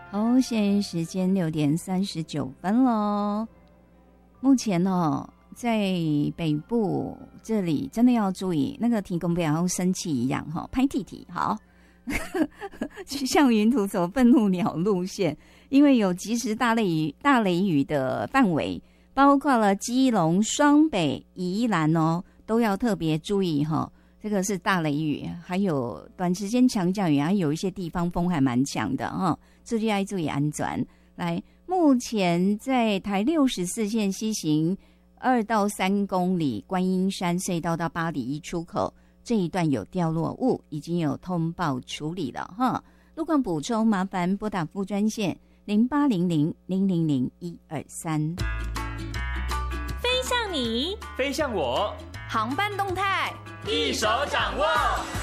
好，现在时间6:39咯。目前在北部这里真的要注意，那个天公不要像生气一样拍弟弟好。气象云图走愤怒鸟路线，因为有及时大雷雨的范围，包括了基隆、双北、宜兰都要特别注意这个是大雷雨，还有短时间强降雨，还有一些地方风还蛮强的这就要注意安全。来，目前在台64线西行2到3公里，观音山隧道到八里一出口这一段有掉落物，已经有通报处理了路况补充，麻烦拨打副专线0800-000-123。 飞向你， 飞向我， 航班动态一手掌握。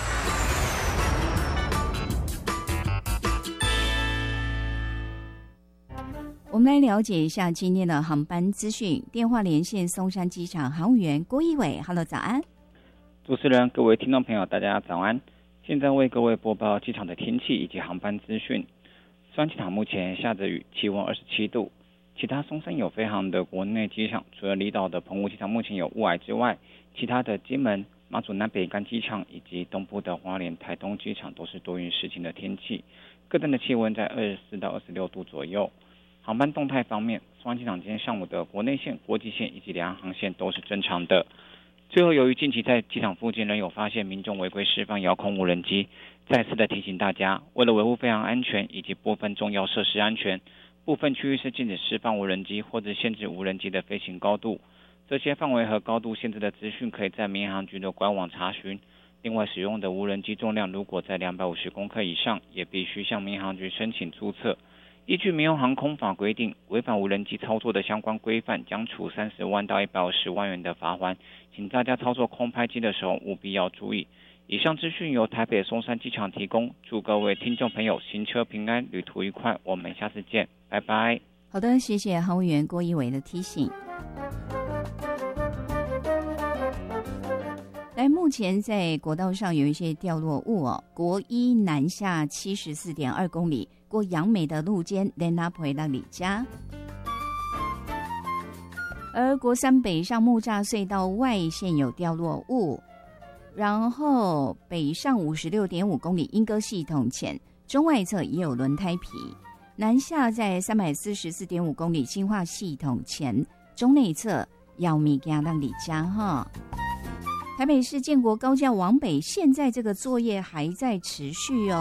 我们来了解一下今天的航班资讯。电话连线松山机场航务员郭一伟 ，Hello， 早安。 主持人，各位听众朋友，大家早安。现在为各位播报机场的天气以及航班资讯。松山机场目前下着雨，气温27度。其他松山有飞航的国内机场，除了离岛的澎湖机场目前有雾霭之外，其他的金门、马祖南北干机场以及东部的花莲、台东机场都是多云时晴的天气，各站的气温在24到26度左右。航班动态方面，松山机场今天上午的国内线、国际线以及两岸航线都是正常的。最后，由于近期在机场附近仍有发现民众违规释放遥控无人机，再次的提醒大家，为了维护飞航安全以及部分重要设施安全，部分区域是禁止释放无人机或者限制无人机的飞行高度。这些范围和高度限制的资讯可以在民航局的官网查询。另外，使用的无人机重量如果在250公克以上，也必须向民航局申请注册。依据民用航空法规定，违反无人机操作的相关规范，将处30万到150万元的罚锾。请大家操作空拍机的时候务必要注意。以上资讯由台北松山机场提供，祝各位听众朋友行车平安，旅途愉快。我们下次见，拜拜。 好的，谢谢航务员郭一伟的提醒。来，目前在国道上有一些掉落物国一南下74.2公里，过杨梅的路肩连拿回到李家，而国三北上木栅隧道外线有掉落物，然后北上56.5公里莺歌系统前中外侧也有轮胎皮，南下在344.5公里新化系统前中内侧要米加让李家台北市建国高架往北，现在这个作业还在持续